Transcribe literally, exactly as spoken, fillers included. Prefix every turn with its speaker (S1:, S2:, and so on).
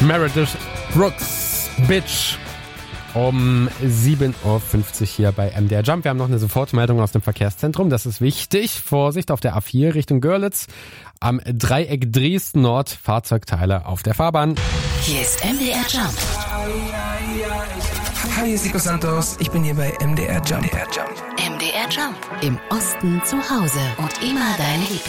S1: Meredith Brooks, Bitch. Um sieben Uhr fünfzig hier bei M D R Jump. Wir haben noch eine Sofortmeldung aus dem Verkehrszentrum. Das ist wichtig. Vorsicht auf der A vier Richtung Görlitz. Am Dreieck Dresden Nord. Fahrzeugteile auf der Fahrbahn.
S2: Hier ist M D R Jump.
S3: Hi, hier ist Nico Santos. Ich bin hier bei M D R Jump.
S2: M D R Jump. Im Osten zu Hause und immer deine Lieblings.